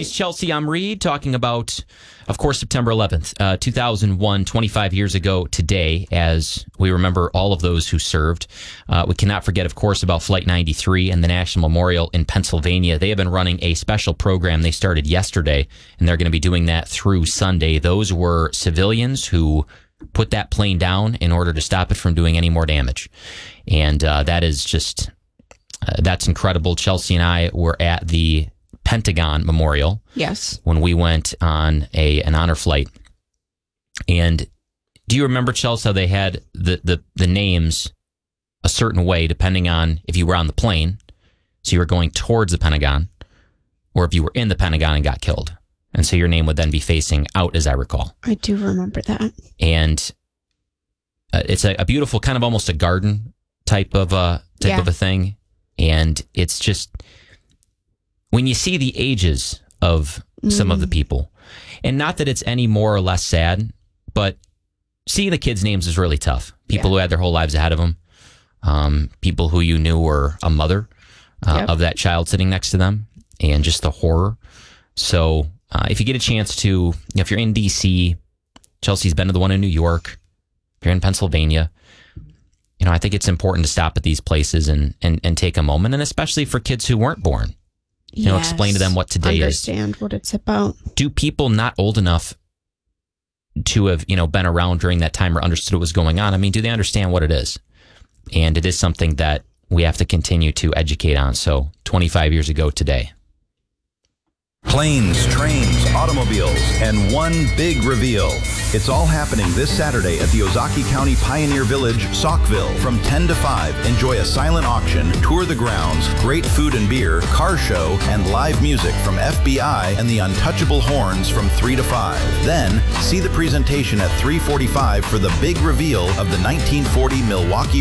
She's Chelsea. I'm Reed, talking about, of course, September 11th, 2001, 25 years ago today, as we remember all of those who served. We cannot forget, of course, about Flight 93 and the National Memorial in Pennsylvania. They have been running a special program. They started yesterday, and they're going to be doing that through Sunday. Those were civilians who put that plane down in order to stop it from doing any more damage. And that is just, that's incredible. Chelsea and I were at the Pentagon Memorial. Yes. When we went on an honor flight. And do you remember, Chelsea, how they had the names a certain way depending on if you were on the plane, so you were going towards the Pentagon, or if you were in the Pentagon and got killed. And so your name would then be facing out, as I recall. I do remember that. And it's a beautiful, kind of almost a garden type of a thing. And it's just, when you see the ages of some of the people, and not that it's any more or less sad, but seeing the kids' names is really tough. People who had their whole lives ahead of them, people who you knew were a mother of that child sitting next to them, and just the horror. So if you get a chance to, if you're in D.C., Chelsea's been to the one in New York, if you're in Pennsylvania, I think it's important to stop at these places and take a moment, and especially for kids who weren't born. Explain to them what today is. Understand what it's about. Do people not old enough to have, been around during that time or understood what was going on? I mean, do they understand what it is? And it is something that we have to continue to educate on. So 25 years ago today. Planes, trains, automobiles, and one big reveal. It's all happening this Saturday at the Ozaukee County Pioneer Village, Saukville. From 10 to 5, enjoy a silent auction, tour the grounds, great food and beer, car show, and live music from FBI and the Untouchable Horns from 3 to 5. Then, see the presentation at 3:45 for the big reveal of the 1940 Milwaukee